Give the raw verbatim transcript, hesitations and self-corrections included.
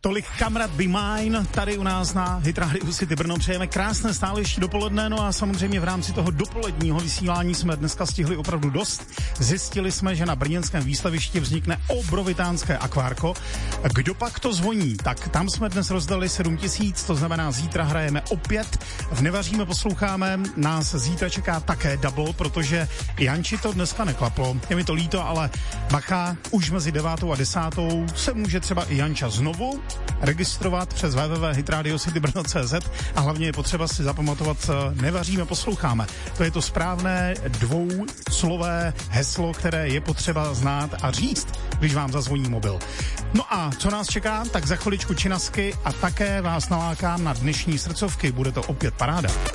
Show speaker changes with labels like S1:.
S1: Tolik Kamrad Be Mine tady u nás na Hit Radio City Brno. Přejeme krásné stále ještě dopoledne, no a samozřejmě v rámci toho dopoledního vysílání jsme dneska stihli opravdu dost. Zjistili jsme, že na brněnském výstavišti vznikne obrovitánské akvárko. Kdo pak to zvoní? Tak tam jsme dnes rozdali sedm tisíc, to znamená zítra hrajeme opět. V Nevaříme posloucháme, nás zítra čeká také double, protože Janči to dneska neklaplo. Je mi to líto, ale bacha, už mezi devátou a desátou se může třeba i Janča znovu registrovat přes w w w tečka hit radio city brno tečka c z a hlavně je potřeba si zapamatovat Nevaříme, posloucháme. To je to správné dvouslové heslo, které je potřeba znát a říct, když vám zazvoní mobil. No a co nás čeká? Tak za chviličku činasky a také vás nalákám na dnešní srdcovky. Bude to opět paráda.